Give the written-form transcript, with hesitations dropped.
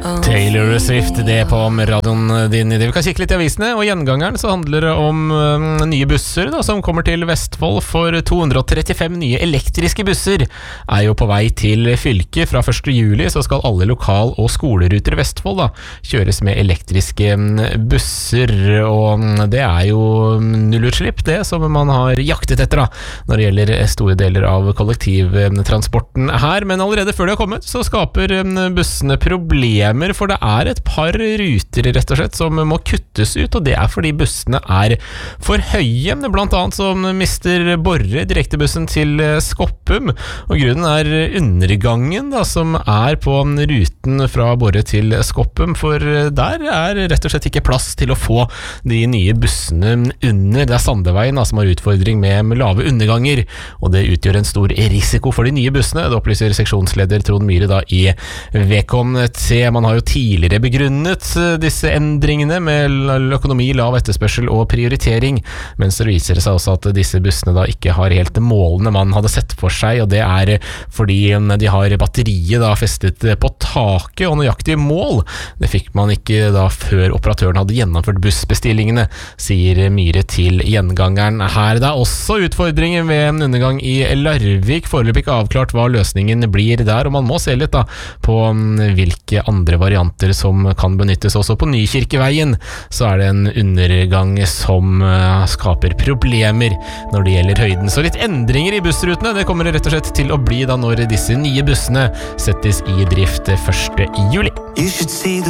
Taylor Swift, det på radioen din. Vi kan kikke litt i avisene, og gjengangeren så handler det om nye busser da, som kommer til Vestfold. For 235 nye elektriske busser er jo på vei til fylket. Fra 1. juli så skal alle lokal- og skoleruter i Vestfold da, kjøres med elektriske busser, og det er jo nullutslipp det som man har jaktet etter da, når det gjelder store deler av kollektivtransporten her. Men allerede før de har kommet så skaper bussene problemer, for det er et par ruter rett og slett som må kuttes ut, og det er fordi bussene er for høye. Blant annet så mister Borre direktebussen til Skoppum, og grunnen er undergangen da, som er på ruten fra Borre til Skoppum, for der er rett og slett ikke plass til å få de nye bussene under. Det er Sandeveien da, som har utfordring med lave underganger, og det utgjør en stor risiko for de nye bussene. Det opplyser seksjonsleder Trond Myhre da i VKT. Man har jo tidligere begrunnet disse endringene med økonomi, lav etterspørsel og prioritering, mens det viser seg også at disse bussene da ikke har helt målene man hadde sett for seg, og det er fordi de har batteriet da festet på taket, og nøyaktig mål det fikk man ikke da før operatøren hadde gjennomført bussbestillingene, sier Myhre til gjengangeren her. Det er også utfordringer med en undergang i Larvik, foreløpig ikke avklart hva løsningen blir der, og man må se litt da på hvilke andre varianter som kan benyttes. Også på Nykirkeveien så er det en undergang som skaper problemer når det gjelder høyden. Så litt endringer i bussrutene, det kommer rett og slett til å bli da når disse nye bussene settes i drift 1. juli.